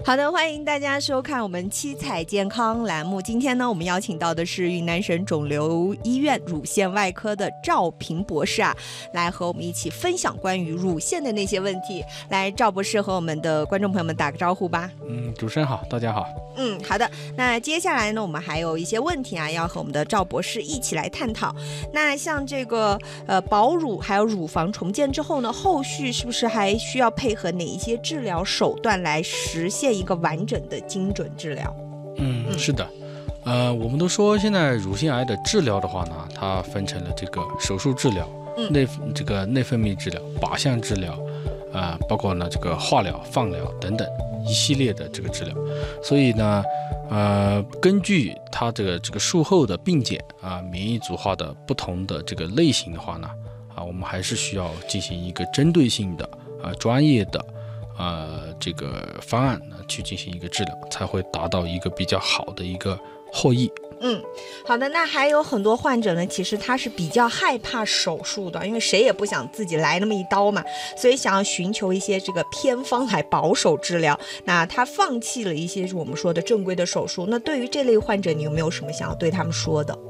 好的，欢迎大家收看我们七彩健康栏目。今天呢，我们邀请到的是云南省肿瘤医院乳腺外科的赵平博士啊，来和我们一起分享关于乳腺的那些问题。来，赵博士和我们的观众朋友们打个招呼吧。 主持人好，大家好。 好的。那接下来呢，我们还有一些问题啊，要和我们的赵博士一起来探讨。那像这个保乳还有乳房重建之后呢，后续是不是还需要配合哪一些治疗手段来实现一个完整的精准治疗？ 是的。我们都说现在乳腺癌的治疗的话呢，它分成了这个手术治疗、这个内分泌治疗、靶向治疗，包括呢这个化疗、放疗等等一系列的这个治疗。所以呢，根据它这个术后的病检免疫组化的不同的这个类型的话呢，我们还是需要进行一个针对性的专业的这个方案呢去进行一个治疗，才会达到一个比较好的一个获益。 好的。那还有很多患者呢，其实他是比较害怕手术的，因为谁也不想自己来那么一刀嘛，所以想要寻求一些这个偏方来保守治疗。那他放弃了一些我们说的正规的手术。那对于这类患者，你有没有什么想要对他们说的？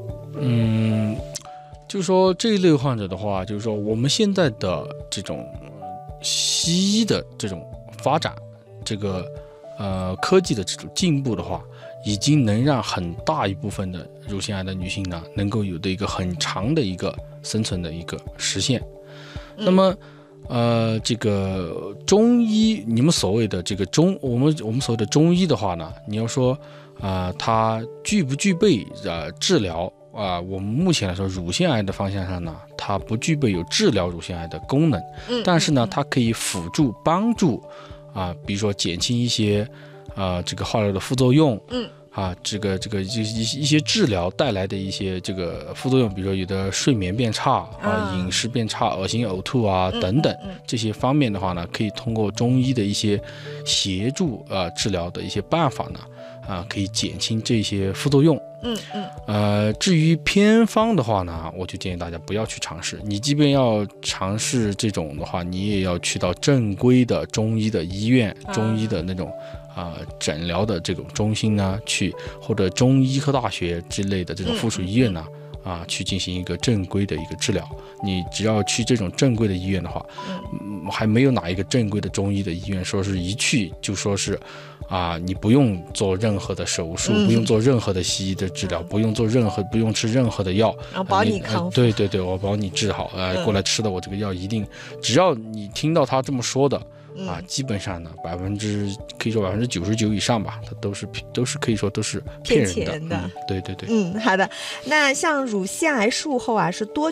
就是说这一类患者的话，就是说我们现在的这种西医的这种发展，这个科技的这种进步的话，已经能让很大一部分的乳腺癌的女性呢，能够有的一个很长的一个生存的一个实现。那么这个中医，你们所谓的这个我们所谓的中医的话呢，你要说它具不具备治疗我们目前来说，乳腺癌的方向上呢，它不具备有治疗乳腺癌的功能，但是呢，它可以辅助帮助比如说减轻一些这个化疗的副作用，这个一些治疗带来的一些这个副作用，比如说有的睡眠变差饮食变差、恶心呕吐等等这些方面的话呢，可以通过中医的一些协助治疗的一些办法呢，可以减轻这些副作用。至于偏方的话呢，我就建议大家不要去尝试。你即便要尝试这种的话，你也要去到正规的中医的医院、中医的那种诊疗的这种中心呢去，或者中医科大学之类的这种附属医院呢去进行一个正规的一个治疗。你只要去这种正规的医院的话，还没有哪一个正规的中医的医院说是一去就说是你不用做任何的手术，不用做任何的西医的治疗，不用吃任何的药， 然后保你康复。 对，我保你治好，过来吃的我这个药一定，只要你听到他这么说的基本上呢可以说99%以上吧，它都是可以说都是骗人的。 对。 对。 好的。那像乳腺癌术后是多